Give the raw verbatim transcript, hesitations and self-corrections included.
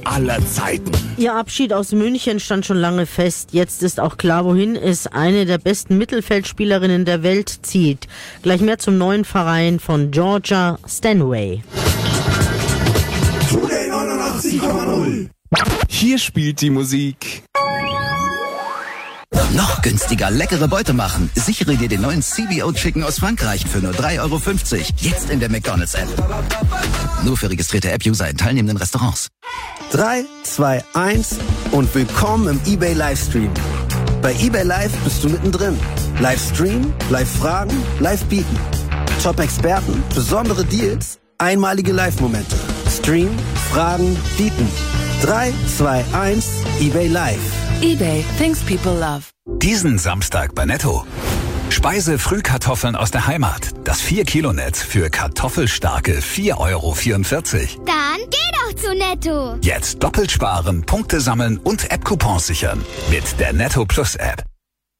aller Zeiten. Ihr Abschied aus München stand schon lange fest. Jetzt ist auch klar, wohin es eine der besten Mittelfeldspielerinnen der Welt zieht. Gleich mehr zum neuen Verein von Georgia Stanway. Hier spielt die Musik. Noch günstiger leckere Beute machen. Sichere dir den neuen C B O Chicken aus Frankreich für nur drei Euro fünfzig. Jetzt in der McDonald's-App. Nur für registrierte App-User in teilnehmenden Restaurants. drei, zwei, eins und willkommen im eBay Livestream. Bei eBay Live bist du mittendrin. Livestream, Live-Fragen, Live-Bieten. Top-Experten, besondere Deals, einmalige Live-Momente. Stream, Fragen, Bieten. drei, zwei, eins, eBay Live. eBay, things people love. Diesen Samstag bei Netto. Speise-Frühkartoffeln aus der Heimat. Das vier Kilo Netz für kartoffelstarke vier Euro vierundvierzig. Dann geh doch zu Netto. Jetzt doppelt sparen, Punkte sammeln und App-Coupons sichern. Mit der Netto Plus App.